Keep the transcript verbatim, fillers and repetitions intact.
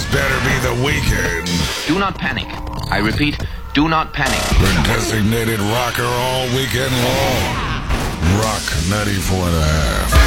better be The Weeknd. Do not panic. I repeat, do not panic. The designated rocker all weekend long. Rock ninety-four and a half.